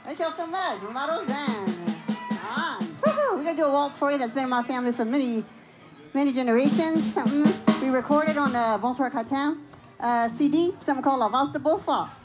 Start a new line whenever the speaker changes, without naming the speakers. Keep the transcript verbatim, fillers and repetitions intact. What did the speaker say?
Thank y'all so much. Mama Roseanne. Nice. Woo-hoo. We're going to do a waltz for you that's been in my family for many, many generations. Something we recorded on the Bonsoir Cartin uh, C D, something called La Valse de Beaufort.